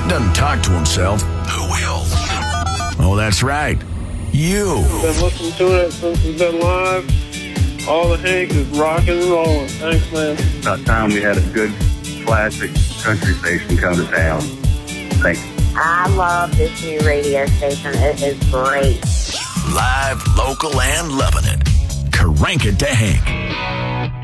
Hank doesn't talk to himself, who will? Oh, that's right. You. Been listening to it since it's been live. All the Hank is rocking and rolling. Thanks, man. About time we had a good classic country station come to town. Thanks. I love this new radio station. It is great. Live, local, and loving it. Crank it to Hank.